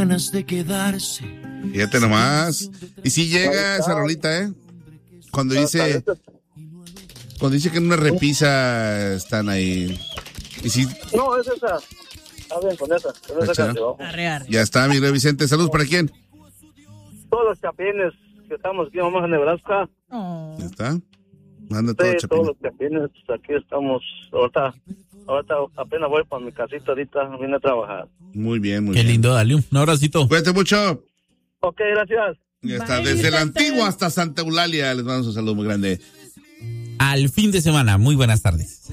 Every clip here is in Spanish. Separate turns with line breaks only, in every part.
Ganas de quedarse.
Fíjate nomás. Y si llega esa rolita, Cuando dice que en una repisa están ahí. Y si...
No, es esa. Hablen con esa canción.
Ya está, mi rey Vicente. Saludos para quién.
Todos los chapines que estamos aquí, vamos a Nebraska.
Ya está. Manda todos los
chapines. Todos los chapines, aquí estamos. Ahorita apenas voy para mi casita, ahorita vine a trabajar.
Muy bien, muy
bien. Qué lindo, dale un abracito.
Cuídate mucho.
Ok, gracias.
Ya está, desde la Antigua hasta Santa Eulalia, les damos un saludo muy grande.
Al fin de semana, muy buenas tardes.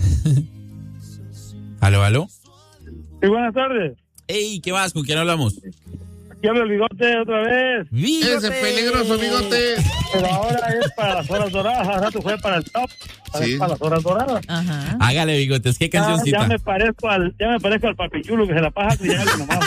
¿Aló?
Sí, buenas tardes.
Ey, ¿qué más? ¿Con quién hablamos?
Aquí habla el Bigote otra vez.
¡Bigote!
Ese peligroso Bigote.
Pero ahora es para las horas doradas, ahora tú fue para el top. Sí. Para las horas doradas.
Ajá. Hágale, Bigotes, ¿qué cancioncita?
Ya me parezco al papichulo que se la paja y ya nomás.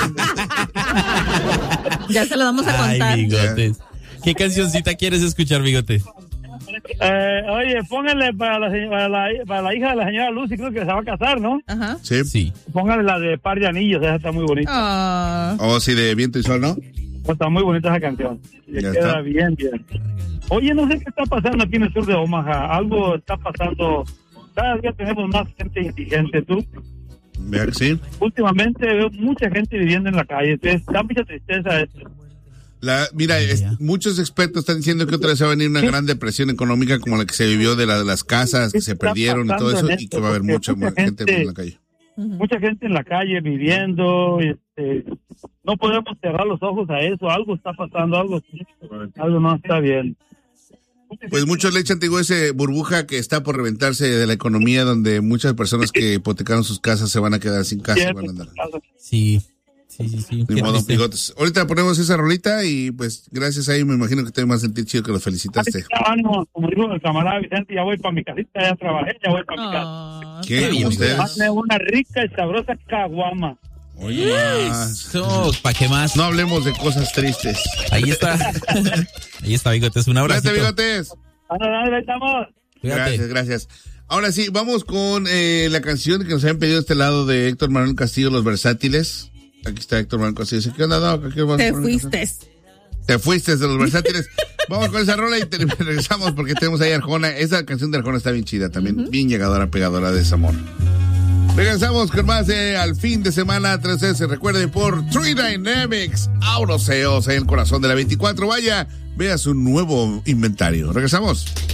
Ya se lo vamos a contar.
Ay, Bigotes. ¿Qué cancioncita quieres escuchar, Bigotes?
Oye, póngale para la hija de la señora Lucy, creo que se va a casar, ¿no?
Ajá.
Sí.
Póngale la de Par de Anillos, esa está muy bonita.
Sí, de Viento y Sol, ¿no?
Está muy bonita esa canción. Queda está bien. Oye, no sé qué está pasando aquí en el sur de Omaha. Algo está pasando. Cada día tenemos más gente indigente, ¿tú?
Vea que sí.
Últimamente veo mucha gente viviendo en la calle. Entonces, da mucha tristeza esto.
Mira, muchos expertos están diciendo que otra vez va a venir una gran depresión económica como la que se vivió de las casas que se perdieron y todo eso, y que va a haber mucha gente en la calle.
Mucha gente en la calle viviendo, no podemos cerrar los ojos a eso, algo está pasando, algo no está bien.
Pues muchos le echan, digo, ese burbuja que está por reventarse de la economía, donde muchas personas que hipotecaron sus casas se van a quedar sin casa. Van a andar.
Sí.
Ni modo, Bigotes. Ahorita ponemos esa rolita y pues gracias a ahí me imagino que te vas a sentir chido que lo felicitaste.
Como dijo el camarada Vicente, ya voy para mi casita, ya trabajé, ya voy para mi casa.
¿Qué? ¿Cómo ustedes?
Hazme una rica y sabrosa caguama.
Oye,
¿para qué más?
No hablemos de cosas tristes.
Ahí está. Ahí está, Bigotes. Un abrazo.
Gracias, Bigotes.
Ahí estamos.
Gracias. Ahora sí, vamos con la canción que nos habían pedido de este lado de Héctor Manuel Castillo, Los Versátiles. Aquí está Héctor Manuel Castillo. ¿Qué onda, Doc? Te fuiste de Los Versátiles. Vamos con esa rola y regresamos porque tenemos ahí Arjona. Esa canción de Arjona está bien chida también. Bien llegadora, pegadora de desamor. Regresamos con más de Al Fin de Semana 3S. Recuerden por Tree Dynamics Auto Sales en el corazón de la 24. Vaya, vea su nuevo inventario. Regresamos.